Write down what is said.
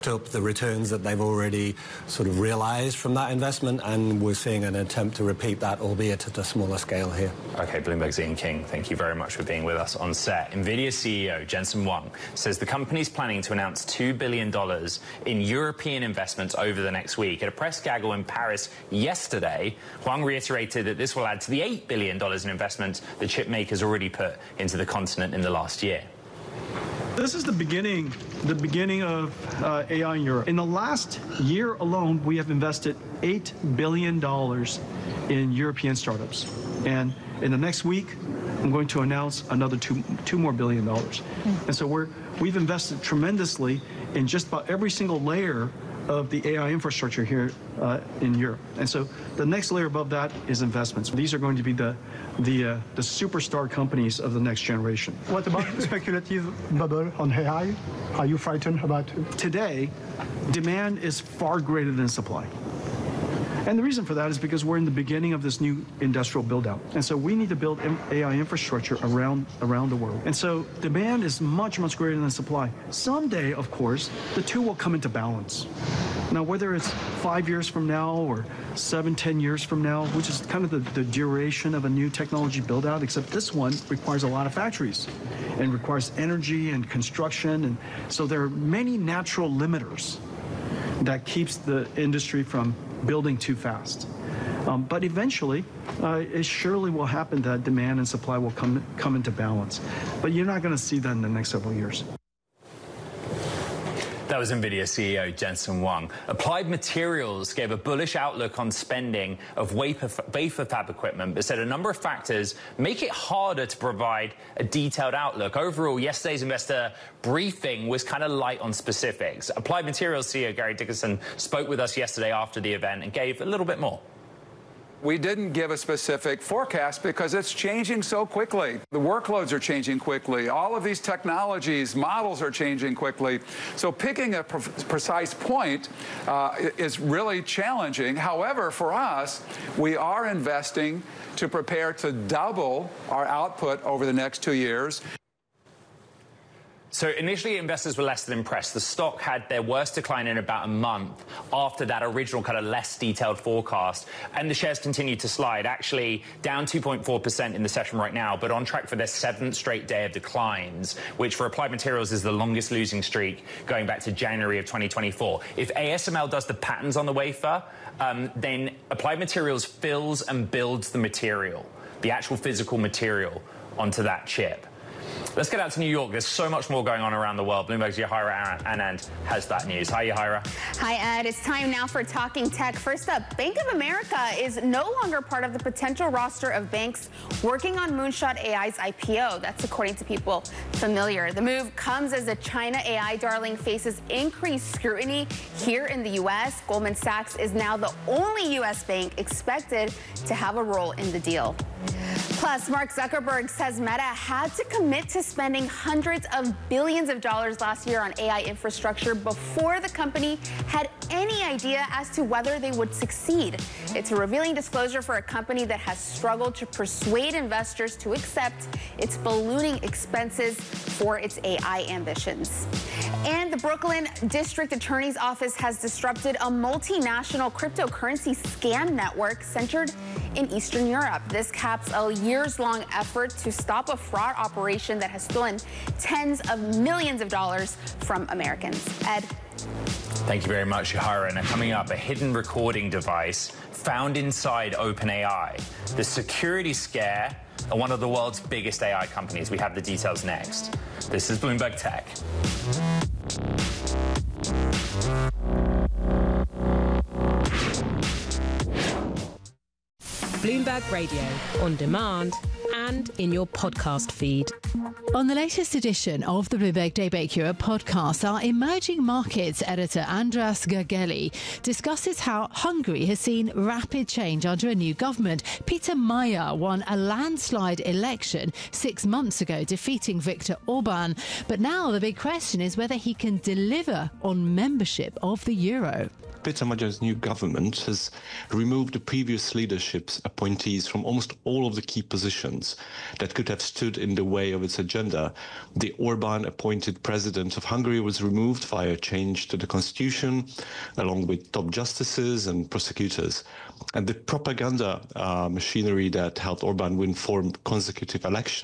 up the returns that they've already sort of realized from that investment, and we're seeing an attempt to repeat that, albeit at a smaller scale here. Okay, Bloomberg's Ian King, thank you very much for being with us on set. NVIDIA CEO Jensen Huang says the company's planning to announce $2 billion in European investments over the next week. At a press gaggle in Paris yesterday, Huang reiterated that this will add to the $8 billion in investment the chip makers already put into the continent in the last year. This is the beginning of AI in Europe. In the last year alone, we have invested $8 billion in European startups. And in the next week, I'm going to announce another two more $2 billion. And so we've invested tremendously in just about every single layer of the AI infrastructure here in Europe. And so the next layer above that is investments. These are going to be the superstar companies of the next generation. What about the speculative bubble on AI? Are you frightened about it? Today, demand is far greater than supply. And the reason for that is because we're in the beginning of this new industrial build-out. And so we need to build AI infrastructure around the world. And so demand is much, much greater than supply. Someday, of course, the two will come into balance. Now, whether it's 5 years from now or 7, 10 years from now, which is kind of the duration of a new technology build-out, except this one requires a lot of factories and requires energy and construction. And so there are many natural limiters that keeps the industry from building too fast. But eventually, it surely will happen that demand and supply will come into balance. But you're not going to see that in the next several years. That was NVIDIA CEO Jensen Huang. Applied Materials gave a bullish outlook on spending of wafer fab equipment, but said a number of factors make it harder to provide a detailed outlook. Overall, yesterday's investor briefing was kind of light on specifics. Applied Materials CEO Gary Dickerson spoke with us yesterday after the event and gave a little bit more. We didn't give a specific forecast because it's changing so quickly. The workloads are changing quickly. All of these technologies, models are changing quickly. So picking a precise point is really challenging. However, for us, we are investing to prepare to double our output over the next 2 years. So initially, investors were less than impressed. The stock had their worst decline in about a month after that original kind of less detailed forecast. And the shares continued to slide, actually down 2.4% in the session right now, but on track for their 7th straight day of declines, which for Applied Materials is the longest losing streak going back to January of 2024. If ASML does the patterns on the wafer, then Applied Materials fills and builds the material, the actual physical material onto that chip. Let's get out to New York. There's so much more going on around the world. Bloomberg's Yahira Anand has that news. Hi, Yahira. Hi, Ed. It's time now for Talking Tech. First up, Bank of America is no longer part of the potential roster of banks working on Moonshot AI's IPO. That's according to people familiar. The move comes as the China AI darling faces increased scrutiny here in the U.S. Goldman Sachs is now the only U.S. bank expected to have a role in the deal. Plus, Mark Zuckerberg says Meta had to commit to spending hundreds of billions of dollars last year on AI infrastructure before the company had any idea as to whether they would succeed. It's a revealing disclosure for a company that has struggled to persuade investors to accept its ballooning expenses for its AI ambitions. And the Brooklyn District Attorney's Office has disrupted a multinational cryptocurrency scam network centered in Eastern Europe. This caps a years-long effort to stop a fraud operation that has stolen tens of millions of dollars from Americans. Ed? Thank you very much, Yahira. Now, coming up, a hidden recording device found inside OpenAI. The security scare at one of the world's biggest AI companies. We have the details next. This is Bloomberg Tech. Bloomberg Radio, on demand and in your podcast feed. On the latest edition of the Bloomberg Daybreak Europe podcast, our emerging markets editor Andras Gergely discusses how Hungary has seen rapid change under a new government. Peter Mayer won a landslide election 6 months ago, defeating Viktor Orban. But now the big question is whether he can deliver on membership of the euro. Peter Magyar's new government has removed the previous leadership's appointees from almost all of the key positions that could have stood in the way of its agenda. The Orban-appointed president of Hungary was removed via change to the constitution, along with top justices and prosecutors. And the propaganda machinery that helped Orban win 4 consecutive elections